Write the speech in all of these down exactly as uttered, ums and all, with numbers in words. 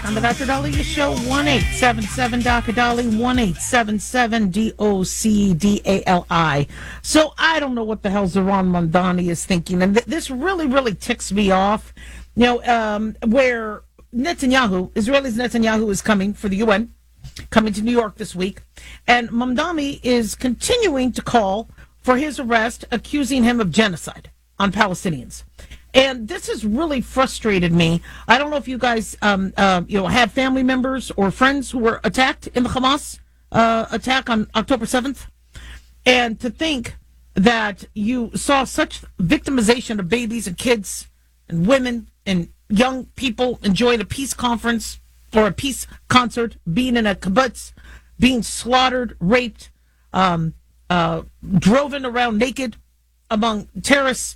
on the Doctor Daliah Show. one eight seven seven Doctor Dali, one eight seven seven D O C D A L I. So I don't know what the hell Zohran Mamdani is thinking, and th- this really, really ticks me off. You know, um, where Netanyahu, Israel's Netanyahu, is coming for the U N, coming to New York this week, and Mamdani is continuing to call for his arrest, accusing him of genocide on Palestinians. And this has really frustrated me. I don't know if you guys, um, uh, you know, have family members or friends who were attacked in the Hamas uh, attack on October seventh. And to think that you saw such victimization of babies and kids and women and young people enjoying a peace conference or a peace concert, being in a kibbutz, being slaughtered, raped, um, uh, driven around naked among terrorists,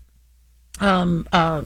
Um, uh,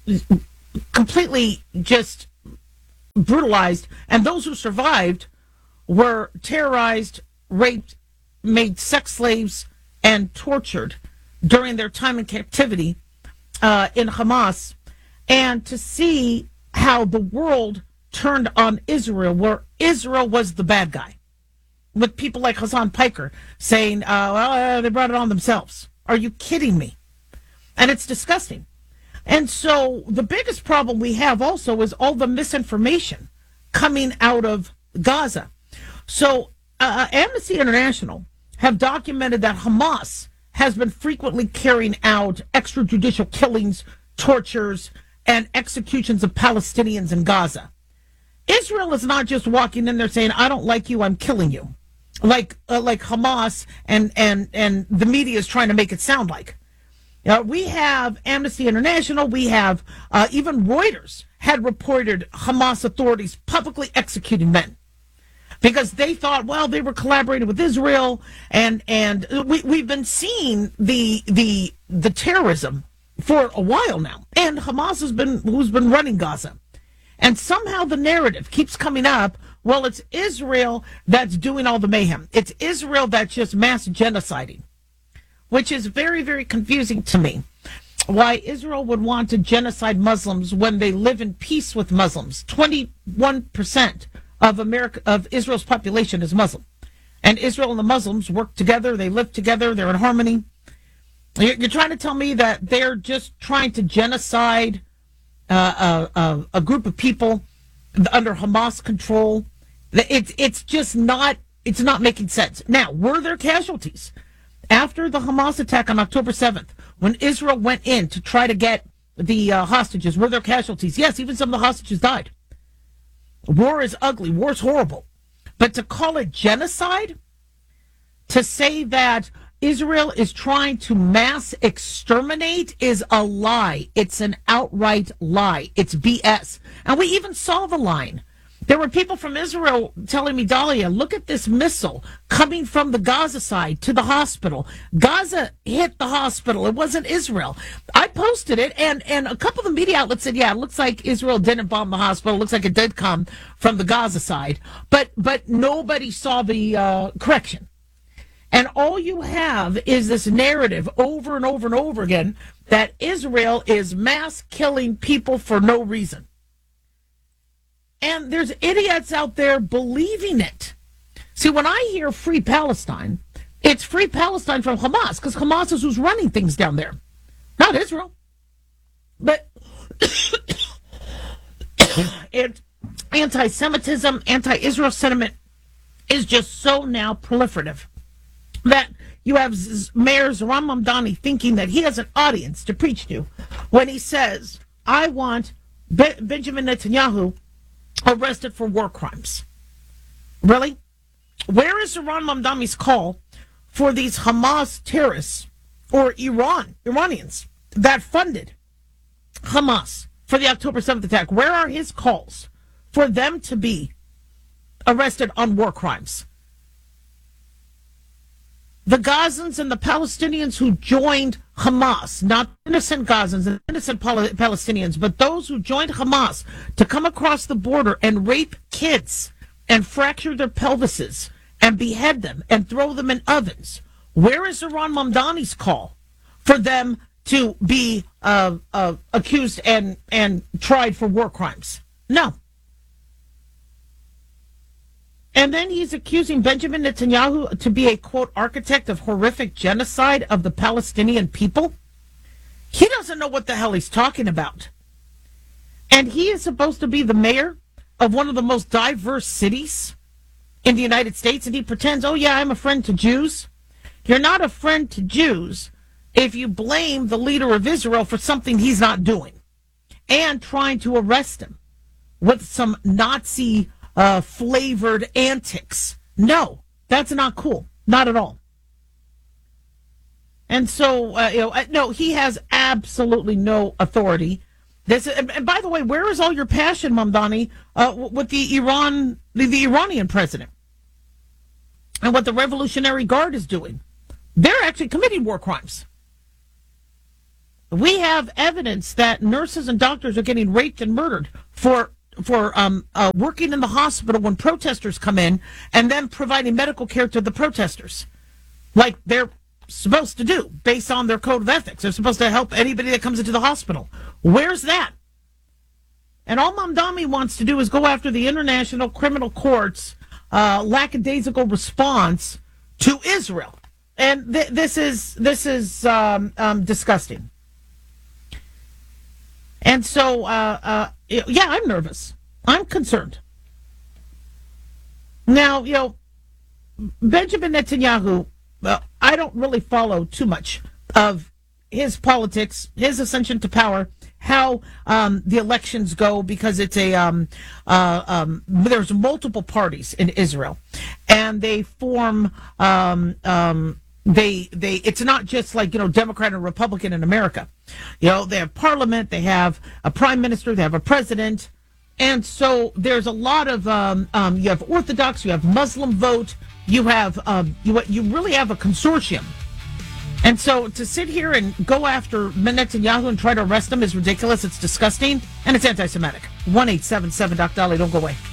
completely just brutalized, and those who survived were terrorized, raped, made sex slaves, and tortured during their time in captivity uh, in Hamas. And to see how the world turned on Israel, where Israel was the bad guy, with people like Hassan Piker saying, uh, well, uh, they brought it on themselves. Are you kidding me? And it's disgusting. And so the biggest problem we have also is all the misinformation coming out of Gaza. So uh, Amnesty International have documented that Hamas has been frequently carrying out extrajudicial killings, tortures, and executions of Palestinians in Gaza. Israel is not just walking in there saying, I don't like you, I'm killing you. Like uh, like Hamas and, and, and the media is trying to make it sound like. Uh, we have Amnesty International, we have uh, even Reuters had reported Hamas authorities publicly executing men because they thought, well, they were collaborating with Israel, and and we, we've been seeing the the the terrorism for a while now, and Hamas has been who's been running Gaza, and somehow the narrative keeps coming up. Well, it's Israel that's doing all the mayhem. It's Israel that's just mass genociding, which is very, very confusing to me. Why Israel would want to genocide Muslims when they live in peace with Muslims. twenty-one percent of America, of Israel's population is Muslim. And Israel and the Muslims work together, they live together, they're in harmony. You're, you're trying to tell me that they're just trying to genocide uh, a, a, a group of people under Hamas control? It's, it's just not, it's not making sense. Now, were there casualties? After the Hamas attack on October seventh, when Israel went in to try to get the uh, hostages, were there casualties? Yes, even some of the hostages died. War is ugly. War is horrible. But to call it genocide, to say that Israel is trying to mass exterminate is a lie. It's an outright lie. It's B S. And we even saw the line. There were people from Israel telling me, Daliah, look at this missile coming from the Gaza side to the hospital. Gaza hit the hospital. It wasn't Israel. I posted it, and, and a couple of the media outlets said, yeah, it looks like Israel didn't bomb the hospital. It looks like it did come from the Gaza side. But, but nobody saw the uh, correction. And all you have is this narrative over and over and over again that Israel is mass killing people for no reason. And there's idiots out there believing it. See, when I hear Free Palestine, it's Free Palestine from Hamas, because Hamas is who's running things down there, not Israel. But and anti-Semitism, anti-Israel sentiment is just so now proliferative that you have Mayor Zohran Mamdani thinking that he has an audience to preach to when he says, I want Be- Benjamin Netanyahu arrested for war crimes. Really? Where is Zohran Mamdani's call for these Hamas terrorists or Iran, Iranians that funded Hamas for the October seventh attack? Where are his calls for them to be arrested on war crimes? The Gazans and the Palestinians who joined Hamas, not innocent Gazans and innocent Pal- Palestinians, but those who joined Hamas to come across the border and rape kids and fracture their pelvises and behead them and throw them in ovens. Where is Zohran Mamdani's call for them to be uh, uh, accused and, and tried for war crimes? No. And then he's accusing Benjamin Netanyahu to be a, quote, architect of horrific genocide of the Palestinian people. He doesn't know what the hell he's talking about. And he is supposed to be the mayor of one of the most diverse cities in the United States, and he pretends, oh, yeah, I'm a friend to Jews. You're not a friend to Jews if you blame the leader of Israel for something he's not doing and trying to arrest him with some Nazi uh, flavored antics. No, that's not cool. Not at all. And so, uh, you know, no, he has absolutely no authority. This, and, and by the way, where is all your passion, Mamdani, uh, with the Iran, the, the Iranian president, and what the Revolutionary Guard is doing? They're actually committing war crimes. We have evidence that nurses and doctors are getting raped and murdered for for um, uh, working in the hospital when protesters come in, and then providing medical care to the protesters, like they're supposed to do based on their code of ethics. They're supposed to help anybody that comes into the hospital. Where's that? And all Mamdani wants to do is go after the International Criminal Court's uh, lackadaisical response to Israel, and th- this is this is um, um, disgusting. And so, uh, uh, yeah, I'm nervous. I'm concerned. Now, you know, Benjamin Netanyahu, uh, I don't really follow too much of his politics, his ascension to power, how um, the elections go, because it's a um, uh, um, there's multiple parties in Israel, and they form um, um, they they it's not just like, you know, Democrat and Republican in America. You know, they have parliament, they have a prime minister, they have a president, and so there's a lot of um, um, you have Orthodox, you have Muslim vote, you have um, you you really have a consortium. And so to sit here and go after Netanyahu and try to arrest him is ridiculous. It's disgusting, and it's anti-Semitic. one eight seven seven Doc Dolly. Don't go away.